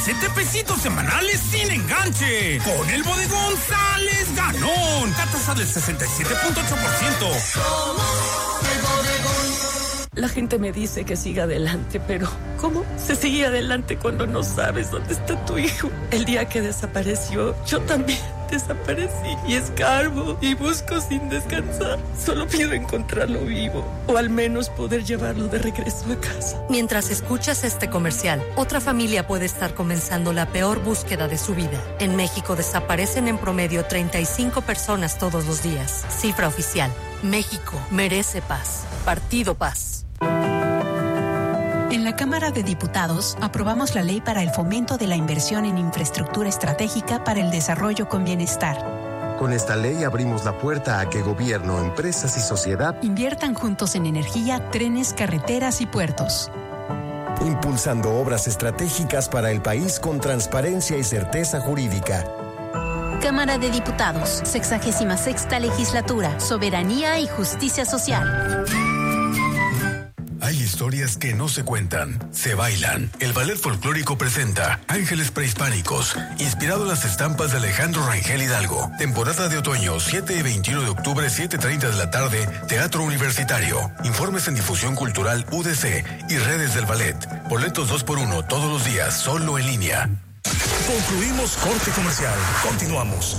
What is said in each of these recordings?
17 pesitos semanales sin enganche. Con el bodegón sales ganón. Tasa del 67.8%. El bodegón. La gente me dice que siga adelante, pero ¿cómo se sigue adelante cuando no sabes dónde está tu hijo? El día que desapareció, yo también desaparecí y escarbo y busco sin descansar. Solo pido encontrarlo vivo o al menos poder llevarlo de regreso a casa. Mientras escuchas este comercial, otra familia puede estar comenzando la peor búsqueda de su vida. En México desaparecen en promedio 35 personas todos los días. Cifra oficial. México merece paz. Partido Paz. En la Cámara de Diputados aprobamos la ley para el fomento de la inversión en infraestructura estratégica para el desarrollo con bienestar. Con esta ley abrimos la puerta a que gobierno, empresas y sociedad inviertan juntos en energía, trenes, carreteras y puertos. Impulsando obras estratégicas para el país con transparencia y certeza jurídica. Cámara de Diputados, 66ª Legislatura, Soberanía y Justicia Social. Hay historias que no se cuentan, se bailan. El Ballet Folclórico presenta Ángeles Prehispánicos, inspirado en las estampas de Alejandro Rangel Hidalgo. Temporada de otoño, 7 y 21 de octubre, 7:30 de la tarde, Teatro Universitario. Informes en Difusión Cultural UDC y redes del ballet. Boletos 2x1 todos los días, solo en línea. Concluimos corte comercial. Continuamos.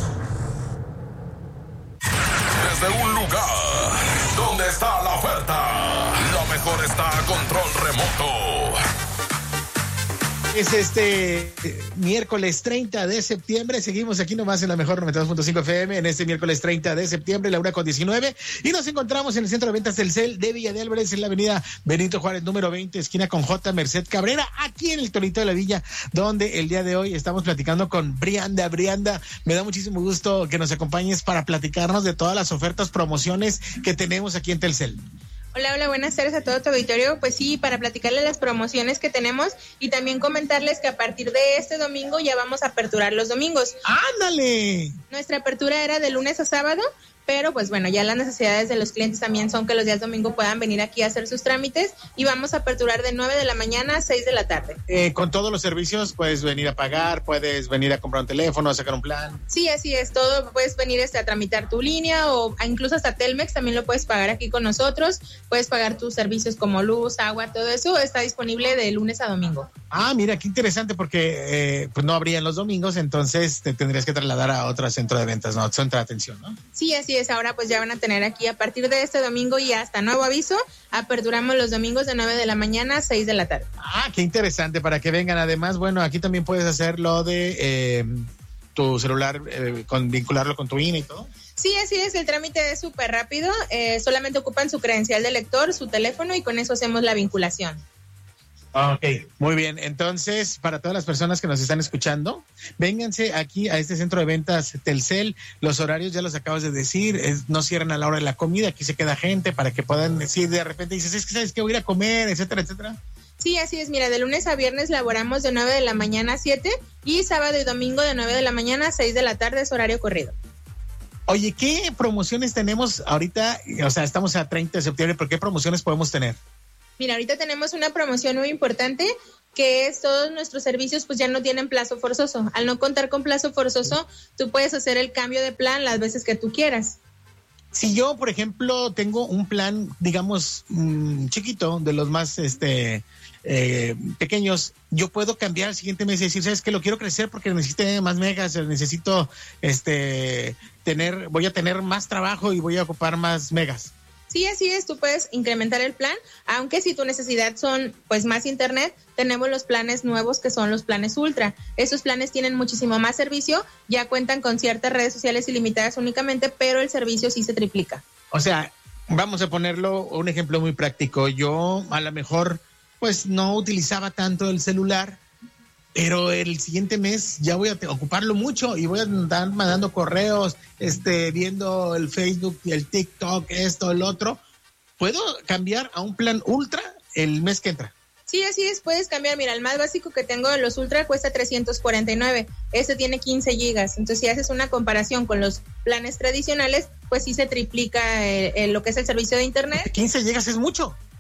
Desde un lugar donde está la oferta, lo mejor está a control remoto. Es este miércoles 30 de septiembre. Seguimos aquí nomás en la mejor 92.5 FM en este miércoles 30 de septiembre, la 1:19. Y nos encontramos en el centro de ventas Telcel de Villa de Álvarez, en la avenida Benito Juárez, número 20, esquina con J. Merced Cabrera, aquí en el Torito de la Villa, donde el día de hoy estamos platicando con Brianda. Brianda, me da muchísimo gusto que nos acompañes para platicarnos de todas las ofertas, promociones que tenemos aquí en Telcel. Hola, buenas tardes a todo tu auditorio. Pues sí, para platicarles las promociones que tenemos y también comentarles que a partir de este domingo ya vamos a aperturar los domingos. ¡Ándale! Nuestra apertura era de lunes a sábado, pero pues bueno, ya las necesidades de los clientes también son que los días domingo puedan venir aquí a hacer sus trámites y vamos a aperturar de 9 de la mañana a 6 de la tarde. Con todos los servicios puedes venir a pagar, puedes venir a comprar un teléfono, a sacar un plan. Sí, así es, todo, puedes venir a tramitar tu línea o incluso hasta Telmex también lo puedes pagar aquí con nosotros, puedes pagar tus servicios como luz, agua, todo eso está disponible de lunes a domingo. Ah, mira, qué interesante porque pues no habrían los domingos, entonces te tendrías que trasladar a otro centro de ventas, ¿no? Centro de atención, ¿no? Sí, así es, ahora pues ya van a tener aquí a partir de este domingo y hasta nuevo aviso, aperturamos los domingos de 9 de la mañana a 6 de la tarde. Ah, qué interesante, para que vengan. Además, bueno, aquí también puedes hacer lo de tu celular, vincularlo con tu INE y todo. Sí, así es, el trámite es súper rápido, solamente ocupan su credencial de lector, su teléfono y con eso hacemos la vinculación. Ok, muy bien. Entonces, para todas las personas que nos están escuchando, vénganse aquí a este centro de ventas Telcel. Los horarios ya los acabas de decir, no cierran a la hora de la comida, aquí se queda gente para que puedan decir, de repente dices, es que sabes que voy a ir a comer, etcétera, etcétera. Sí, así es, mira, de lunes a viernes laboramos de 9 de la mañana a 7 y sábado y domingo de 9 de la mañana a 6 de la tarde es horario corrido. Oye, ¿qué promociones tenemos ahorita? O sea, estamos a 30 de septiembre, ¿pero qué promociones podemos tener? Mira, ahorita tenemos una promoción muy importante que es todos nuestros servicios pues ya no tienen plazo forzoso. Al no contar con plazo forzoso, tú puedes hacer el cambio de plan las veces que tú quieras. Si yo, por ejemplo, tengo un plan, digamos, chiquito, de los más pequeños, yo puedo cambiar al siguiente mes y decir, ¿sabes qué? Lo quiero crecer porque necesito más megas, necesito voy a tener más trabajo y voy a ocupar más megas. Sí, así es, tú puedes incrementar el plan, aunque si tu necesidad son pues más internet, tenemos los planes nuevos que son los planes ultra. Esos planes tienen muchísimo más servicio, ya cuentan con ciertas redes sociales ilimitadas únicamente, pero el servicio sí se triplica. O sea, vamos a ponerlo un ejemplo muy práctico. Yo a lo mejor pues no utilizaba tanto el celular, pero el siguiente mes ya voy a ocuparlo mucho y voy a andar mandando correos, viendo el Facebook y el TikTok, esto, el otro. ¿Puedo cambiar a un plan ultra el mes que entra? Sí, así es, puedes cambiar. Mira, el más básico que tengo de los ultra cuesta 349. Este tiene 15 gigas. Entonces, si haces una comparación con los planes tradicionales, pues sí se triplica lo que es el servicio de internet. 15 gigas es mucho.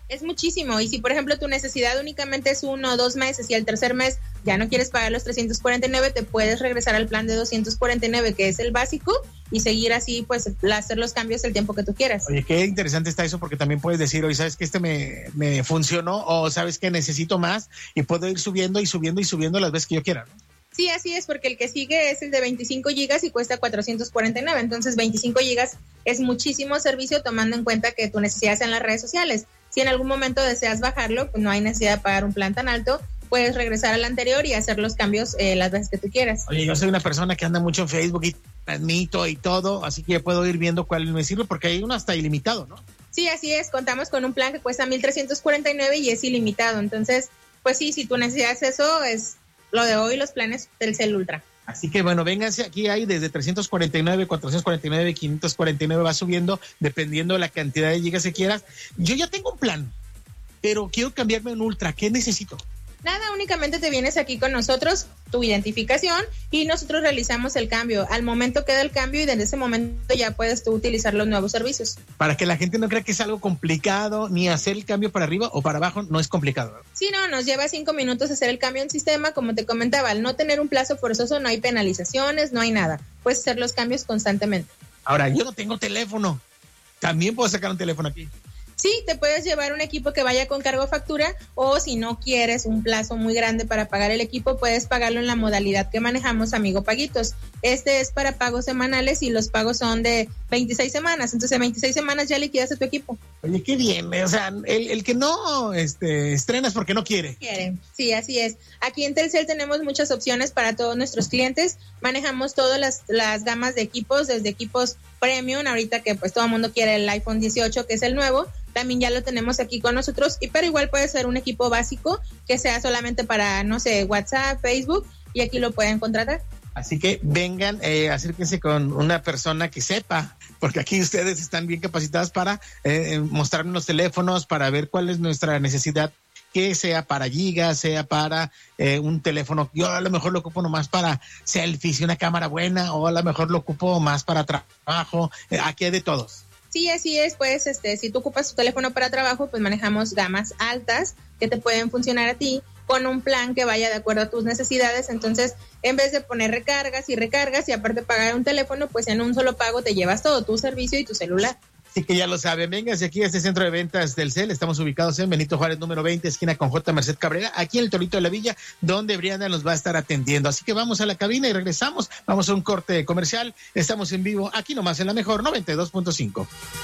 Es muchísimo. Y si, por ejemplo, tu necesidad únicamente es 1 o 2 meses y el tercer mes ya no quieres pagar los 349, te puedes regresar al plan de 249, que es el básico, y seguir así, pues, hacer los cambios el tiempo que tú quieras. Oye, qué interesante está eso, porque también puedes decir, oye, ¿sabes que este me funcionó? O ¿sabes que necesito más? Y puedo ir subiendo y subiendo y subiendo las veces que yo quiera, ¿no? Sí, así es, porque el que sigue es el de 25 gigas y cuesta 449. Entonces, 25 gigas es muchísimo servicio, tomando en cuenta que tu necesidad sea en las redes sociales. Si en algún momento deseas bajarlo, pues no hay necesidad de pagar un plan tan alto. Puedes regresar al anterior y hacer los cambios las veces que tú quieras. Oye, yo soy una persona que anda mucho en Facebook y transmito y todo, así que puedo ir viendo cuál me sirve, porque hay uno hasta ilimitado, ¿no? Sí, así es. Contamos con un plan que cuesta 1,349 y es ilimitado. Entonces, pues sí, si tu necesidad es eso, es lo de hoy, los planes Telcel Ultra. Así que bueno, vénganse, aquí hay desde 349, 449, 549, va subiendo dependiendo de la cantidad de gigas que quieras. Yo ya tengo un plan, pero quiero cambiarme a un Ultra. ¿Qué necesito? Nada, únicamente te vienes aquí con nosotros, tu identificación, y nosotros realizamos el cambio. Al momento queda el cambio y desde ese momento ya puedes tú utilizar los nuevos servicios. Para que la gente no crea que es algo complicado, ni hacer el cambio para arriba o para abajo no es complicado, ¿verdad? Sí, no, nos lleva 5 minutos hacer el cambio en sistema. Como te comentaba, al no tener un plazo forzoso no hay penalizaciones, no hay nada. Puedes hacer los cambios constantemente. Ahora, yo no tengo teléfono. También puedo sacar un teléfono aquí. Sí, te puedes llevar un equipo que vaya con cargo factura, o si no quieres un plazo muy grande para pagar el equipo, puedes pagarlo en la modalidad que manejamos, Amigo Paguitos. Este es para pagos semanales y los pagos son de 26 semanas. Entonces, en 26 semanas ya liquidaste tu equipo. Oye, qué bien. O sea, el que no estrenas porque no quiere. Sí, así es. Aquí en Telcel tenemos muchas opciones para todos nuestros clientes. Manejamos todas las gamas de equipos, desde equipos premium, ahorita que pues todo el mundo quiere el iPhone 18, que es el nuevo. También ya lo tenemos aquí con nosotros, pero igual puede ser un equipo básico que sea solamente para, no sé, WhatsApp, Facebook, y aquí lo pueden contratar. Así que vengan, acérquense con una persona que sepa, porque aquí ustedes están bien capacitadas para mostrarnos los teléfonos, para ver cuál es nuestra necesidad, que sea para gigas, sea para un teléfono. Yo a lo mejor lo ocupo nomás para selfies y una cámara buena, o a lo mejor lo ocupo más para trabajo. Aquí hay de todos. Sí, así es, pues si tú ocupas tu teléfono para trabajo, pues manejamos gamas altas que te pueden funcionar a ti con un plan que vaya de acuerdo a tus necesidades. Entonces, en vez de poner recargas y aparte pagar un teléfono, pues en un solo pago te llevas todo, tu servicio y tu celular. Así que ya lo saben, vénganse aquí a este centro de ventas del CEL. Estamos ubicados en Benito Juárez, número 20, esquina con J. Merced Cabrera, aquí en el Torito de la Villa, donde Brianda nos va a estar atendiendo. Así que vamos a la cabina y regresamos. Vamos a un corte comercial. Estamos en vivo aquí nomás en la mejor 92.5.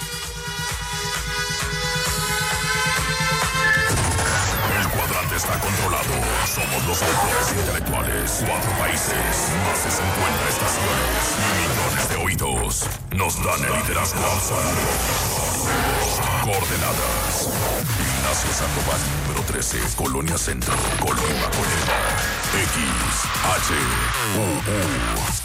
El cuadrante está controlado. Somos los autores intelectuales. 4 países, más de 50 estaciones y millones de oídos. Nos dan el liderazgo absoluto. Coordenadas: Ignacio Sandoval, número 13, Colonia Centro, Colonia Colima. XHUU.